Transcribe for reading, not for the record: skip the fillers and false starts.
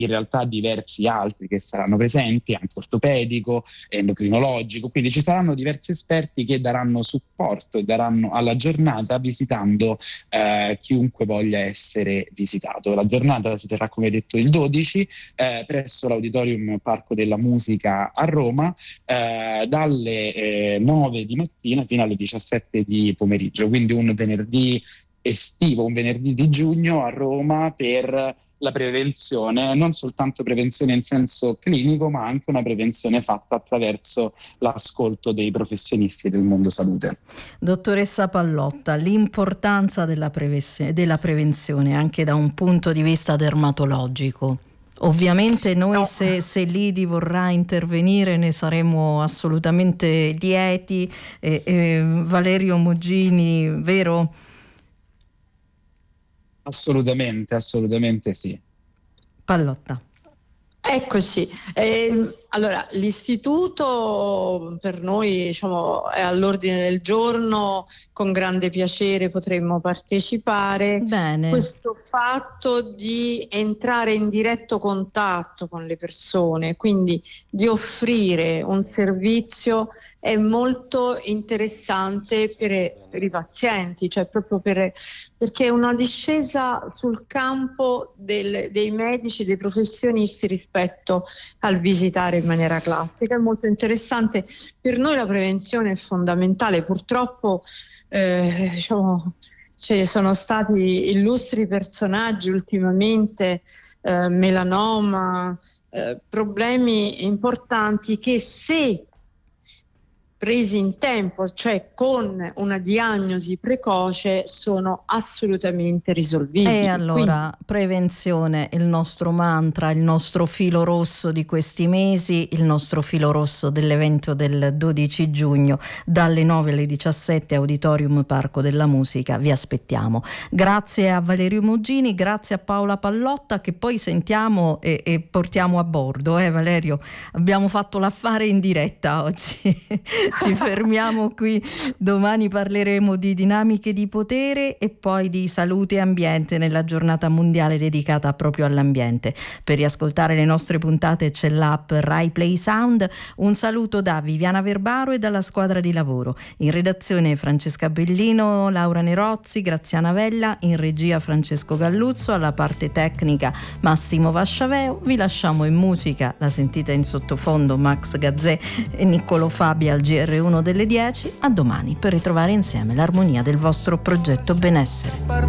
in realtà diversi altri che saranno presenti, anche ortopedico, endocrinologico, quindi ci saranno diversi esperti che daranno supporto e daranno alla giornata visitando chiunque voglia essere visitato. La giornata si terrà, come detto, il 12 presso l'Auditorium Parco della Musica a Roma, dalle 9 di mattina fino alle 17 di pomeriggio, quindi un venerdì estivo, un venerdì di giugno a Roma per la prevenzione, non soltanto prevenzione in senso clinico, ma anche una prevenzione fatta attraverso l'ascolto dei professionisti del mondo salute. Dottoressa Pallotta, l'importanza della prevenzione anche da un punto di vista dermatologico. Ovviamente noi se Lidi vorrà intervenire ne saremo assolutamente lieti. Valerio Muggini, vero? Assolutamente sì. Pallotta. Eccoci, allora l'istituto per noi, diciamo, è all'ordine del giorno, con grande piacere potremmo partecipare. Bene. Questo fatto di entrare in diretto contatto con le persone, quindi di offrire un servizio, è molto interessante per i pazienti, cioè proprio perché è una discesa sul campo dei medici, dei professionisti rispetto al visitare in maniera classica. È molto interessante. Per noi la prevenzione è fondamentale. Purtroppo diciamo, ci sono stati illustri personaggi ultimamente, melanoma, problemi importanti che, se presi in tempo, cioè con una diagnosi precoce, sono assolutamente risolvibili. E allora, prevenzione, il nostro mantra, il nostro filo rosso di questi mesi, il nostro filo rosso dell'evento del 12 giugno, dalle 9 alle 17, Auditorium Parco della Musica. Vi aspettiamo. Grazie a Valerio Muggini, grazie a Paola Pallotta, che poi sentiamo e portiamo a bordo. Valerio, abbiamo fatto l'affare in diretta oggi. Ci fermiamo qui, domani parleremo di dinamiche di potere e poi di salute e ambiente nella giornata mondiale dedicata proprio all'ambiente. Per riascoltare le nostre puntate c'è l'app Rai Play Sound. Un saluto da Viviana Verbaro e dalla squadra di lavoro. In redazione Francesca Bellino, Laura Nerozzi, Graziana Vella, in regia Francesco Galluzzo, alla parte tecnica Massimo Vasciaveo. Vi lasciamo in musica, la sentite in sottofondo, Max Gazzè e Niccolò Fabi al GR1 delle 10. A domani per ritrovare insieme l'armonia del vostro progetto benessere.